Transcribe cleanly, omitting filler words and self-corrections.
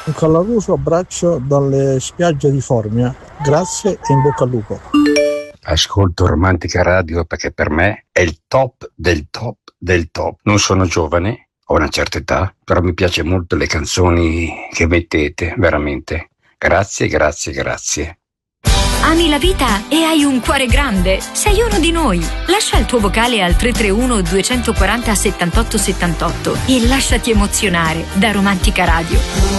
Un caloroso abbraccio dalle spiagge di Formia. Grazie e in bocca al lupo. Ascolto Romantica Radio perché per me è il top del top del top. Non sono giovane, ho una certa età, però mi piace molto le canzoni che mettete, veramente. Grazie, grazie, grazie. Ami la vita e hai un cuore grande? Sei uno di noi. Lascia il tuo vocale al 331 240 78 78 e lasciati emozionare da Romantica Radio.